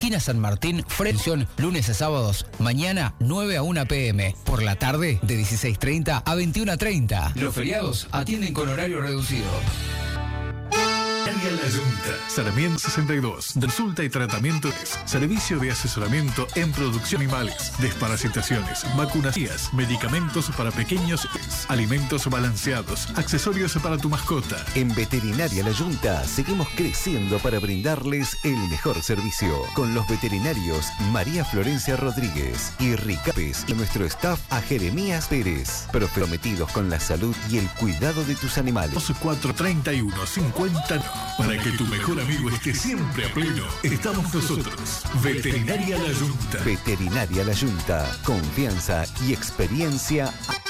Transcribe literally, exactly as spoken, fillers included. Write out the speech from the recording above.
esquina San Martín, Frención, lunes a sábados, mañana nueve a una pm, por la tarde de dieciséis treinta a veintiuna treinta. Los feriados atienden con horario reducido. La Yunta. Sarmiento sesenta y dos. Consulta y tratamiento. Servicio de asesoramiento en producción animales, desparasitaciones, vacunaciones, medicamentos para pequeños, alimentos balanceados, accesorios para tu mascota. En Veterinaria La Yunta seguimos creciendo para brindarles el mejor servicio. Con los veterinarios María Florencia Rodríguez y Ricapes y nuestro staff a Jeremías Pérez, comprometidos con la salud y el cuidado de tus animales. dos cuatro treinta y uno cincuenta. Para que tu mejor amigo esté siempre a pleno, estamos nosotros. Veterinaria La Yunta. Veterinaria La Yunta. Confianza y experiencia